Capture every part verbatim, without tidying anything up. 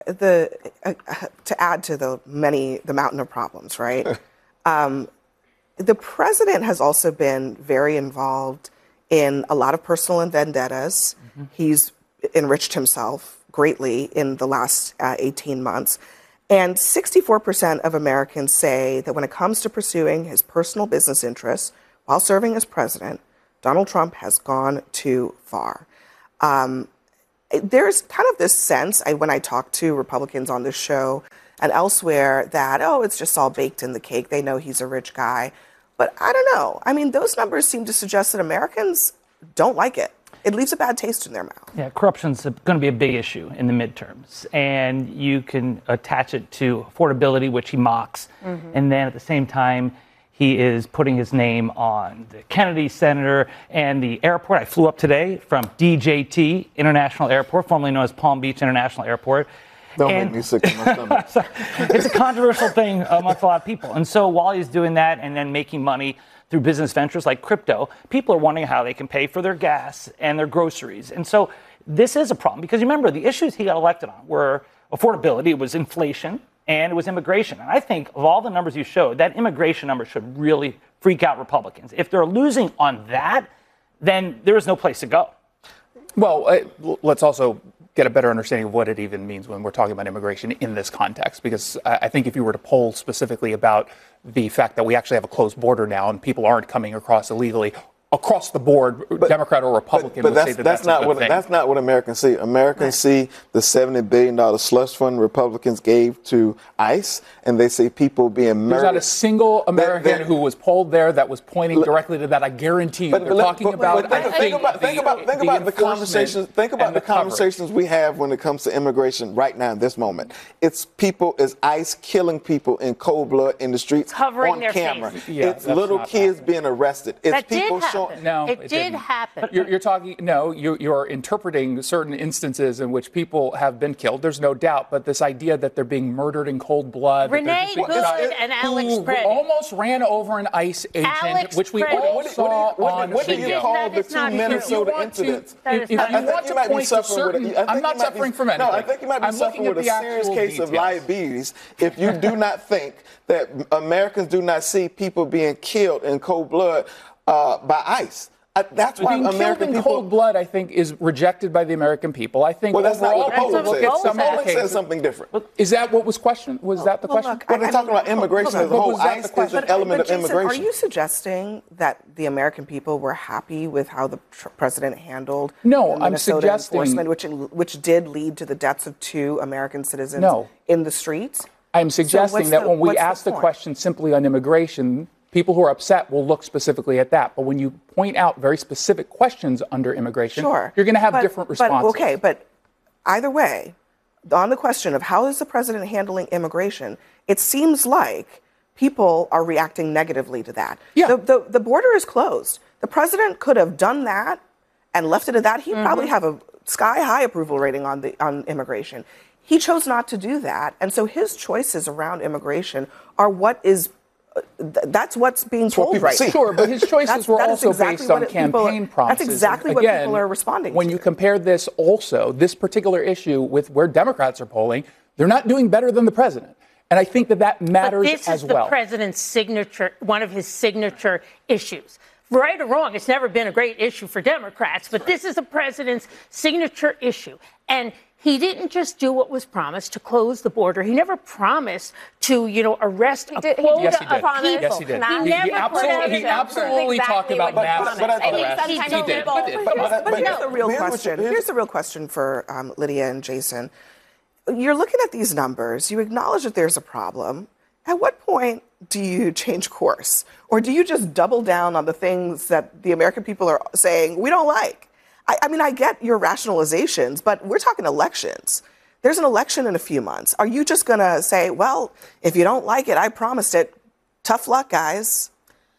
the uh, to add to the many the mountain of problems, right? um, the president has also been very involved in a lot of personal vendettas. Mm-hmm. He's enriched himself greatly in the last uh, eighteen months. And sixty-four percent of Americans say that when it comes to pursuing his personal business interests while serving as president, Donald Trump has gone too far. Um, there's kind of this sense, I, when I talk to Republicans on this show and elsewhere, that, oh, it's just all baked in the cake. They know he's a rich guy. But I don't know. I mean, those numbers seem to suggest that Americans don't like it. It leaves a bad taste in their mouth. Yeah, corruption's going to be a big issue in the midterms. And you can attach it to affordability, which he mocks. Mm-hmm. And then at the same time, he is putting his name on the Kennedy Center and the airport. I flew up today from D J T International Airport, formerly known as Palm Beach International Airport. Don't and, make me sick to my stomach. It's a controversial thing amongst a lot of people. And so while he's doing that and then making money through business ventures like crypto, people are wondering how they can pay for their gas and their groceries. And so this is a problem because remember, the issues he got elected on were affordability, it was inflation, and it was immigration. And I think of all the numbers you showed, that immigration number should really freak out Republicans. If they're losing on that, then there is no place to go. Well, uh, let's also get a better understanding of what it even means when we're talking about immigration in this context, because I think if you were to poll specifically about the fact that we actually have a closed border now and people aren't coming across illegally, across the board, but, Democrat or Republican, but, but would that's, say that that's, that's not a good what thing. That's not what Americans see. Americans right. see the seventy billion dollars slush fund Republicans gave to ICE, and they see people being murdered. There's not a single American that, that, who was polled there that was pointing look, directly to that. I guarantee you. But, They're but, talking but, about. But think, think about. Think about. Think about the, the conversations. Think about the, the conversations we have when it comes to immigration right now in this moment. It's people. It's ICE killing people in cold blood in the streets covering on their camera. faces. Yeah, it's little kids happening. being arrested. It's that people did showing. No, it, it did didn't. happen. You're, you're talking. No, you, you're interpreting certain instances in which people have been killed. There's no doubt, but this idea that they're being murdered in cold blood. Renee Good and Alex who, Preddy who almost ran over an ICE agent, Alex which we Preddy. all What, saw what, what, on what do video. you call That the is two not true. Minnesota If you incidents? That If, is if not you true. want to point to certain, I'm not suffering from anything. No, I think you might be I'm suffering looking with at a the serious actual case details. of diabetes if you do not think that Americans do not see people being killed in cold blood uh, by ICE. Uh, that's why being American killed in people, cold blood, I think, is rejected by the American people. I think well, that's not overall, what the people polling look said. at some The of the polling said cases. something different. Is that what was questioned? Was that the well, question? Look, Well, they're I, talking I, about immigration hold as on. a whole. What was that ICE the is question? an element but of Jason, immigration. are you suggesting that the American people were happy with how the tr- president handled No, the I'm Minnesota suggesting- enforcement, which which did lead to the deaths of two American citizens No. in the streets? I'm So suggesting what's that the- when we what's the ask the, point? question simply on immigration, people who are upset will look specifically at that. But when you point out very specific questions under immigration, Sure. you're going to have But- different responses. But, okay, but either way, on the question of how is the president handling immigration, it seems like people are reacting negatively to that. Yeah. The, the, the border is closed. The president could have done that and left it at that. He'd mm-hmm. probably have a sky-high approval rating on the on immigration. He chose not to do that, and so his choices around immigration are what is uh, th- that's what's being what told people right see. now. Sure, but his choices That's- were that is also exactly based what on it- people- campaign promises. That's exactly And what again, people are responding when to. you compare this also, this particular issue with where Democrats are polling, they're not doing better than the president. And I think that that matters But this as is the well. president's signature, one of his signature issues. Right or wrong, it's never been a great issue for Democrats, but this is the president's signature issue. And he didn't just do what was promised to close the border. He never promised to, you know, arrest a did- he quota Yes, he of did. people. Yes, he did. He, He, never he put out absolutely, a he number. absolutely talked exactly about what he mass promised. but I- I think arrests. sometimes He did. people- But, but, But, but, but here's the real here's what question. you- here's- Here's the real question for um, Lydia and Jason. You're looking at these numbers. You acknowledge that there's a problem. At what point do you change course? Or do you just double down on the things that the American people are saying we don't like? I, I mean, I get your rationalizations, but we're talking elections. There's an election in a few months. Are you just going to say, well, if you don't like it, I promised it. Tough luck, guys.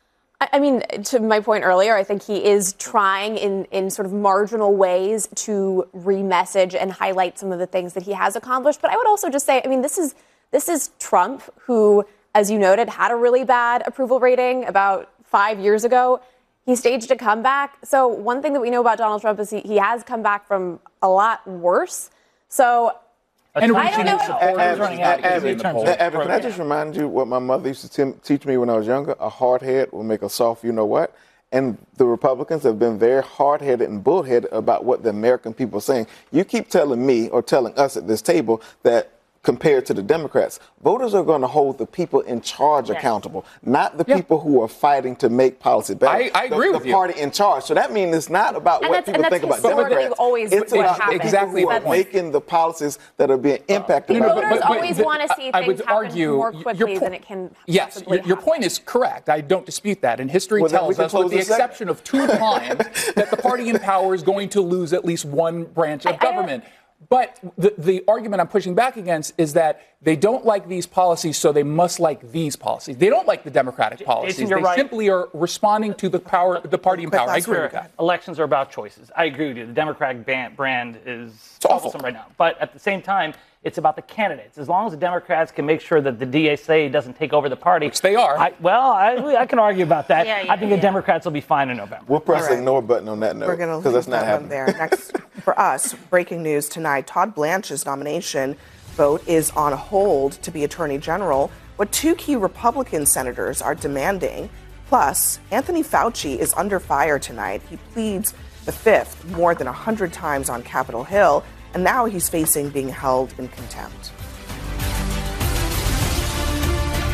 I mean, to my point earlier, I think he is trying in, in sort of marginal ways to re-message and highlight some of the things that he has accomplished. But I would also just say, I mean, this is this is Trump, who, as you noted, had a really bad approval rating about five years ago. He staged a comeback. So one thing that we know about Donald Trump is he, he has come back from a lot worse. So And I don't know. Abby, running out because Abby, he turns Abby, pro. can I just remind you what my mother used to tim- teach me when I was younger? A hard head will make a soft you know what. And the Republicans have been very hard-headed and bullheaded about what the American people are saying. You keep telling me or telling us at this table that compared to the Democrats, voters are going to hold the people in charge yes. accountable, not the yeah. people who are fighting to make policy better. I, I agree the, with the you. The party in charge. So that means it's not about and what people think about Democrats. Always it's about happen. exactly who are making the policies that are being impacted. Uh, by voters but, but, always but, want to see things happen argue, more quickly po- than it can. Yes, your, your point is correct. I don't dispute that. And history well, tells us, with the exception second. of two times, that the party in power is going to lose at least one branch of I, government. I But the, the argument I'm pushing back against is that they don't like these policies, so they must like these policies. They don't like the Democratic policies. Jason, you're they right. simply are responding to the power, the party in power. I agree with that. Elections are about choices. I agree with you. The Democratic brand is it's awful right now. But at the same time, it's about the candidates. As long as the Democrats can make sure that the D S A doesn't take over the party. Which they are. I, well, I, I can argue about that. yeah, yeah, I think yeah. the Democrats will be fine in November. We'll press right. the ignore button on that note. We're going to leave that's not that happening. one there. Next, for us, breaking news tonight, Todd Blanche's nomination vote is on hold to be Attorney General. What two key Republican senators are demanding. Plus, Anthony Fauci is under fire tonight. He pleads the fifth more than one hundred times on Capitol Hill, and now he's facing being held in contempt.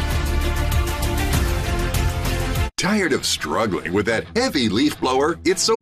Tired of struggling with that heavy leaf blower? It's so